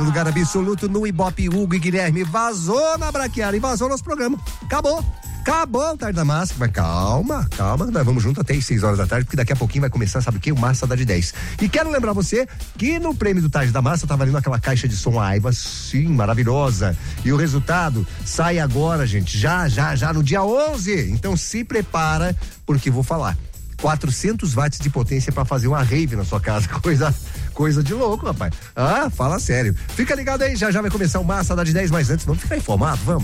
lugar absoluto no Ibope. Hugo e Guilherme vazou na Braquiara e vazou nosso programa. Acabou o Tarde da Massa, mas calma, nós vamos junto até as 6 horas da tarde, porque daqui a pouquinho vai começar, sabe o que? O Massa dá de 10. E quero lembrar você que no prêmio do Tarde da Massa tá valendo aquela caixa de som Aiva, sim, maravilhosa. E o resultado sai agora, gente, já no dia 11. Então se prepara, porque vou falar. 400 watts de potência para fazer uma rave na sua casa, coisa de louco, rapaz. Fala sério. Fica ligado aí, já vai começar o Massa dá de 10, mas antes vamos ficar informado, vamos.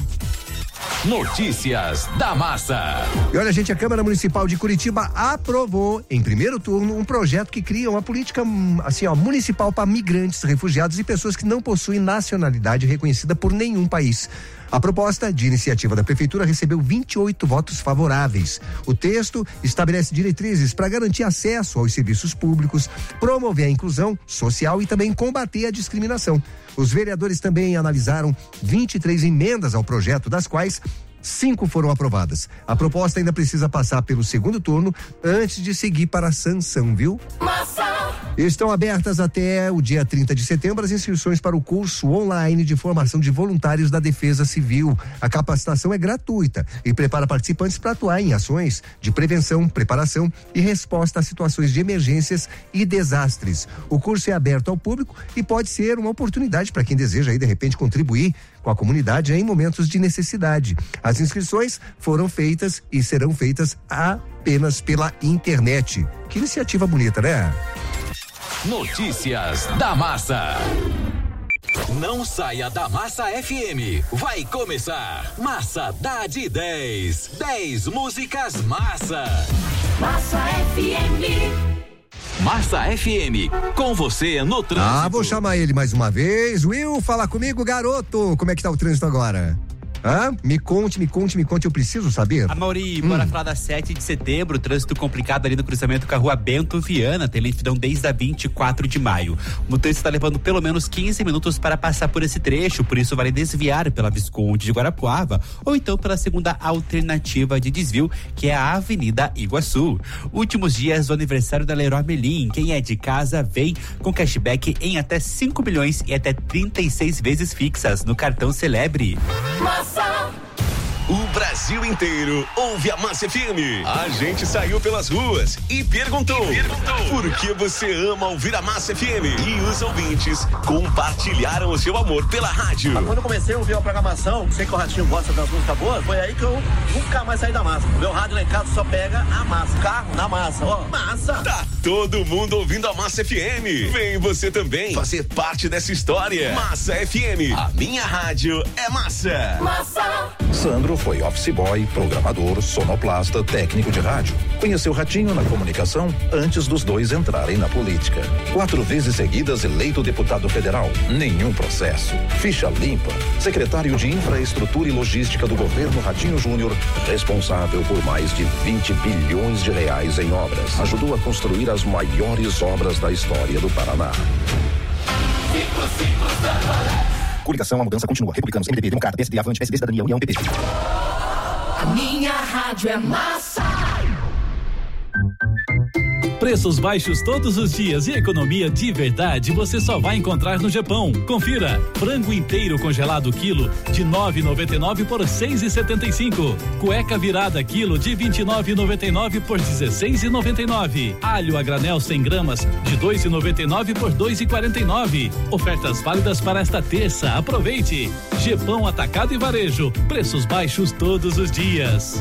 Notícias da Massa. E olha, gente, a Câmara Municipal de Curitiba aprovou em primeiro turno um projeto que cria uma política municipal para migrantes, refugiados e pessoas que não possuem nacionalidade reconhecida por nenhum país. A proposta de iniciativa da Prefeitura recebeu 28 votos favoráveis. O texto estabelece diretrizes para garantir acesso aos serviços públicos, promover a inclusão social e também combater a discriminação. Os vereadores também analisaram 23 emendas ao projeto, das quais 5 foram aprovadas. A proposta ainda precisa passar pelo segundo turno antes de seguir para a sanção, viu? Massa! Estão abertas até o dia 30 de setembro as inscrições para o curso online de formação de voluntários da Defesa Civil. A capacitação é gratuita e prepara participantes para atuar em ações de prevenção, preparação e resposta a situações de emergências e desastres. O curso é aberto ao público e pode ser uma oportunidade para quem deseja aí de repente contribuir com a comunidade em momentos de necessidade. As inscrições foram feitas e serão feitas apenas pela internet. Que iniciativa bonita, né? Notícias da Massa. Não saia da Massa FM. Vai começar Massa dá de 10. 10 músicas Massa. Massa FM. Massa FM, com você no trânsito. Vou chamar ele mais uma vez. Will, fala comigo, garoto. Como é que tá o trânsito agora? Me conte, eu preciso saber. Mauri, bora falar da 7 de setembro, trânsito complicado ali no cruzamento com a rua Bento Viana, tem lentidão desde a 24 de maio. O motorista está levando pelo menos 15 minutos para passar por esse trecho, por isso vale desviar pela Visconde de Guarapuava ou então pela segunda alternativa de desvio, que é a Avenida Iguaçu. Últimos dias do aniversário da Leroy Merlin, quem é de casa vem com cashback em até 5 milhões e até 36 vezes fixas no cartão Celebre. O Brasil inteiro ouve a Massa FM. A gente saiu pelas ruas e perguntou por que você ama ouvir a Massa FM? E os ouvintes compartilharam o seu amor pela rádio. Quando eu comecei a ouvir a programação, sei que o Ratinho gosta das músicas boas, foi aí que eu nunca mais saí da Massa. O meu rádio lá em casa só pega a Massa, carro na Massa, Massa. Tá todo mundo ouvindo a Massa FM. Vem você também fazer parte dessa história. Massa FM, a minha rádio é Massa. Sandro foi office boy, programador, sonoplasta, técnico de rádio. Conheceu Ratinho na comunicação antes dos dois entrarem na política. 4 vezes seguidas eleito deputado federal. Nenhum processo. Ficha limpa. Secretário de Infraestrutura e Logística do governo Ratinho Júnior, responsável por mais de 20 bilhões de reais em obras. Ajudou a construir as maiores obras da história do Paraná. Coligação, a mudança continua. Republicanos, MDB, Democrata, PSD, Avante, PSD, Cidadania, União, PP. A minha rádio é Massa. Preços baixos todos os dias e economia de verdade você só vai encontrar no Japão. Confira: frango inteiro congelado quilo de 9,99 por 6,75. Cueca virada quilo de 29,99 por 16,99. Alho a granel 100 gramas de 2,99 por 2,49. Ofertas válidas para esta terça. Aproveite. Japão Atacado e Varejo. Preços baixos todos os dias.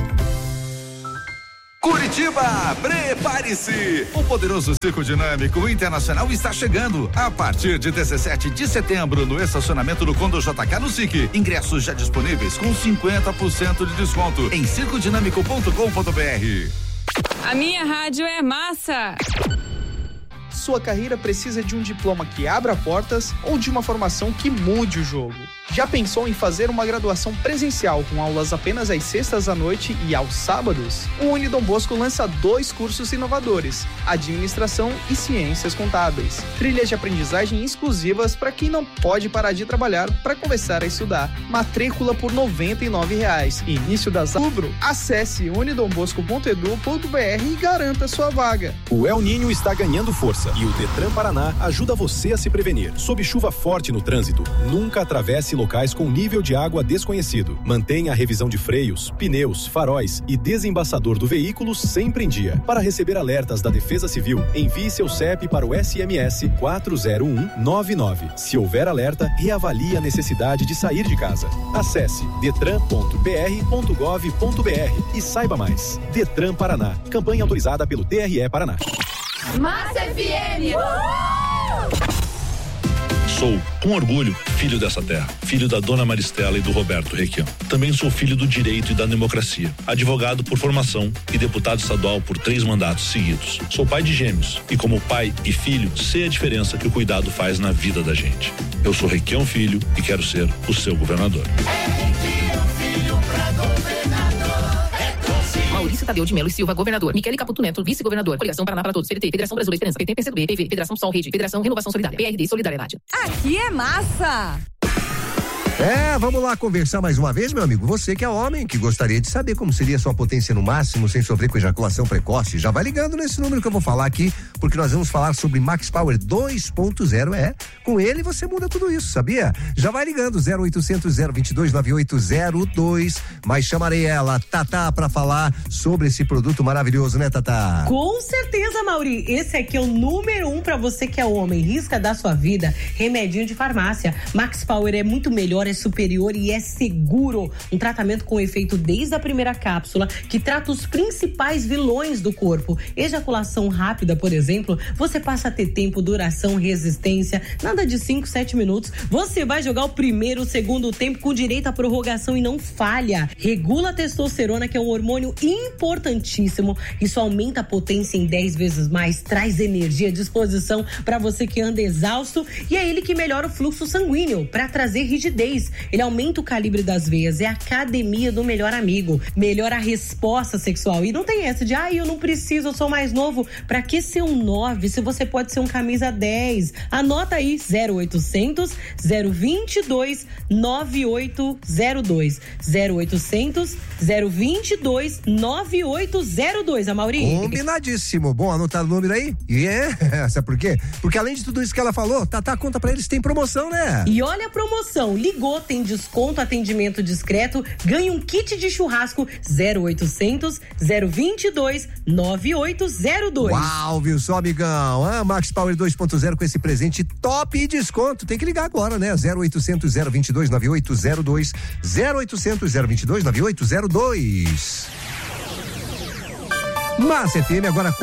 Curitiba, prepare-se! O poderoso Circo Dinâmico Internacional está chegando a partir de 17 de setembro no estacionamento do Condo JK no SIC. Ingressos já disponíveis com 50% de desconto em circodinâmico.com.br. A minha rádio é Massa. Sua carreira precisa de um diploma que abra portas ou de uma formação que mude o jogo? Já pensou em fazer uma graduação presencial com aulas apenas às sextas à noite e aos sábados? O Unidom Bosco lança 2 cursos inovadores: Administração e Ciências Contábeis. Trilhas de aprendizagem exclusivas para quem não pode parar de trabalhar para começar a estudar. Matrícula por R$ 99. Início das outubro. Acesse unidombosco.edu.br e garanta sua vaga. O El Ninho está ganhando força segurança. E o Detran Paraná ajuda você a se prevenir. Sob chuva forte no trânsito, nunca atravesse locais com nível de água desconhecido. Mantenha a revisão de freios, pneus, faróis e desembaçador do veículo sempre em dia. Para receber alertas da Defesa Civil, envie seu CEP para o SMS 40199. Se houver alerta, reavalie a necessidade de sair de casa. Acesse detran.br.gov.br e saiba mais. Detran Paraná. Campanha autorizada pelo TRE Paraná. Massa FM! Sou, com orgulho, filho dessa terra, filho da dona Maristela e do Roberto Requião. Também sou filho do direito e da democracia, advogado por formação e deputado estadual por 3 mandatos seguidos. Sou pai de gêmeos e, como pai e filho, sei a diferença que o cuidado faz na vida da gente. Eu sou Requião Filho e quero ser o seu governador. Maurício Tadeu de Melo e Silva, governador. Michele Caputo Neto, vice-governador. Coligação Paraná para Todos. PDT, Federação Brasileira Esperança. PT, PCdoB, PV, Federação Sol Rede, Federação Renovação Solidária. PRD, Solidariedade. Aqui é massa! Vamos lá conversar mais uma vez, meu amigo. Você que é homem, que gostaria de saber como seria a sua potência no máximo sem sofrer com ejaculação precoce, já vai ligando nesse número que eu vou falar aqui, porque nós vamos falar sobre Max Power 2.0. Com ele você muda tudo isso, sabia? Já vai ligando 0800 022 9802, mas chamarei ela, Tatá, pra falar sobre esse produto maravilhoso, né, Tatá? Com certeza, Mauri. Esse aqui é o número 1 pra você que é homem. Risca da sua vida, remedinho de farmácia. Max Power é muito melhor, é superior e é seguro. Um tratamento com efeito desde a primeira cápsula, que trata os principais vilões do corpo. Ejaculação rápida, por exemplo, você passa a ter tempo, duração, resistência, nada de 5, 7 minutos. Você vai jogar o primeiro, o segundo tempo com direito à prorrogação e não falha. Regula a testosterona, que é um hormônio importantíssimo. Isso aumenta a potência em 10 vezes mais, traz energia, disposição para você que anda exausto, e é ele que melhora o fluxo sanguíneo para trazer rigidez. Ele aumenta o calibre das veias, é a academia do melhor amigo, melhora a resposta sexual. E não tem essa de, eu não preciso, eu sou mais novo. Pra que ser um 9 se você pode ser um camisa 10? Anota aí, 0800 022 9802. 0800 022 9802, Amaury. Combinadíssimo. Bom, anotar o número aí? Sabe por quê? Porque além de tudo isso que ela falou, Tatá, conta pra eles, tem promoção, né? E olha a promoção, ligou, tem desconto, atendimento discreto, ganha um kit de churrasco, 0800 022 9802. Uau, viu só, amigão? Max Power 2.0 com esse presente top e desconto. Tem que ligar agora, né? 0800 022 9802. 0800 022 9802. Massa FM agora